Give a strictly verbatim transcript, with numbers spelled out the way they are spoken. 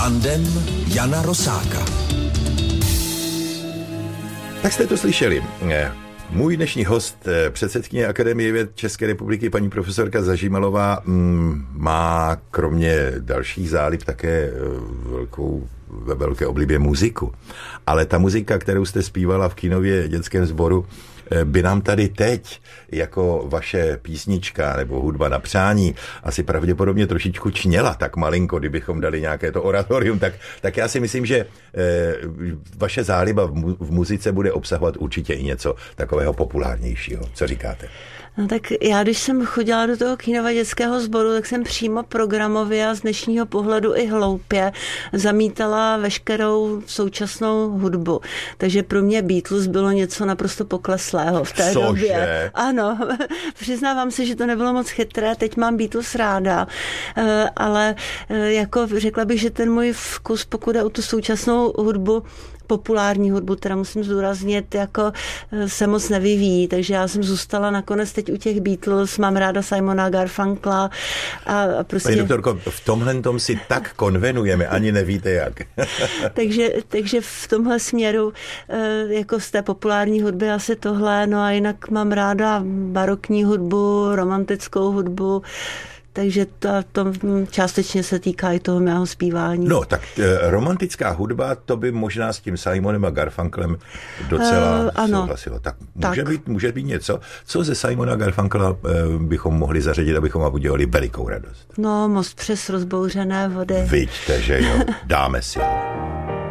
Tandem Jana Rosáka. Tak jste to slyšeli. Můj dnešní host, předsedkyně Akademie věd České republiky, paní profesorka Zažimalová, má kromě dalších zálib také velkou, ve velké oblibě muziku. Ale ta muzika, kterou jste zpívala v Kínově dětském sboru, by nám tady teď jako vaše písnička nebo hudba na přání asi pravděpodobně trošičku čněla tak malinko, kdybychom dali nějaké to oratorium, tak, tak já si myslím, že eh, vaše záliba v, mu, v muzice bude obsahovat určitě i něco takového populárnějšího. Co říkáte? No tak já, když jsem chodila do toho Kínova dětského sboru, tak jsem přímo programově a z dnešního pohledu i hloupě zamítala veškerou současnou hudbu. Takže pro mě Beatles bylo něco naprosto pokleslého v té Cože? době. Ano, přiznávám se, že to nebylo moc chytré, teď mám Beatles ráda, ale jako řekla bych, že ten můj vkus, pokud je o tu současnou hudbu, populární hudbu, teda musím zdůraznit, jako se moc nevyvíjí, takže já jsem zůstala nakonec teď u těch Beatles, mám ráda Simona Garfunkla a, a prostě... Pani doktorko, v tomhle tom si tak konvenujeme, ani nevíte jak. takže, takže v tomhle směru jako z té populární hudby asi tohle, no a jinak mám ráda barokní hudbu, romantickou hudbu, takže to, to částečně se týká i toho mého zpívání. No, tak e, romantická hudba, to by možná s tím Simonem a Garfunklem docela uh, ano, souhlasilo. Tak může, tak. Být, může být něco, co ze Simona Garfunkla e, bychom mohli zařadit, abychom vám udělali velikou radost. No, Most přes rozbouřené vody. Vidíte, že jo, dáme si ho.